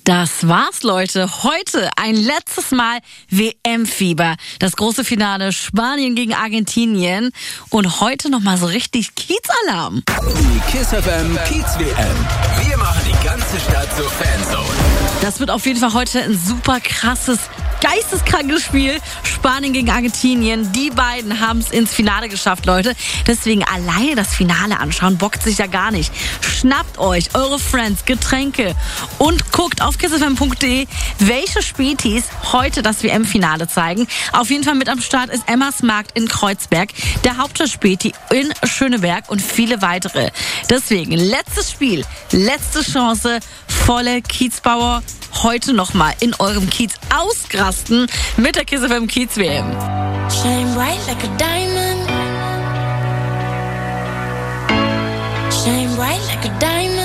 Das war's, Leute. Heute ein letztes Mal WM-Fieber. Das große Finale Spanien gegen Argentinien. Und heute nochmal so richtig Kiez-Alarm. Die KISS FM Kiez WM. Wir machen die ganze Stadt zur Fanzone. Das wird auf jeden Fall heute ein super krasses, geisteskrankes Spiel. Spanien gegen Argentinien. Die beiden haben es ins Finale geschafft, Leute. Deswegen alleine das Finale anschauen, bockt sich ja gar nicht. Schnappt euch eure Friends, Getränke und guckt auf kissfm.de, welche Spätis heute das WM-Finale zeigen. Auf jeden Fall mit am Start ist Emmas Markt in Kreuzberg, der Hauptstadt-Späti in Schöneberg und viele weitere. Deswegen letztes Spiel, letzte Chance, volle Kiezbauer. Heute nochmal in eurem Kiez ausrasten mit der KISS FM Kiez WM. Shine bright like a diamond. Shine bright like a diamond.